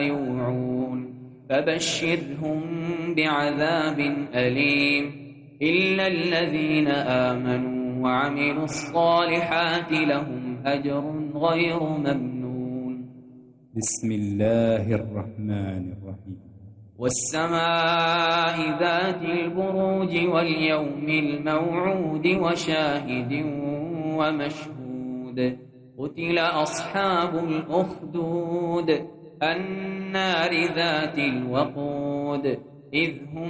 يوعون فبشرهم بعذاب أليم إلا الذين آمنوا وعملوا الصالحات لهم أجر غير ممنون. بسم الله الرحمن الرحيم. والسماء ذات البروج واليوم الموعود وشاهد ومشهود قتل أصحاب الأخدود النار ذات الوقود إذ هم